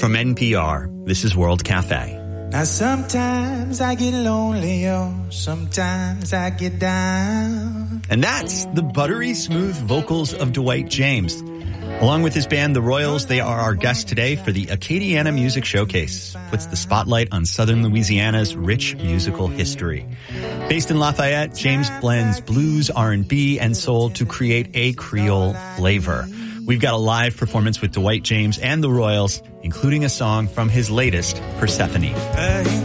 From NPR, this is World Cafe. Now sometimes I get lonely, sometimes I get down. And that's the buttery smooth vocals of Dwight James. Along with his band, The Royals, they are our guests today for the Acadiana Music Showcase. Puts the spotlight on Southern Louisiana's rich musical history. Based in Lafayette, James blends blues, R&B, and soul to create a Creole flavor. We've got a live performance with Dwight James and The Royals, including a song from his latest, Persephone.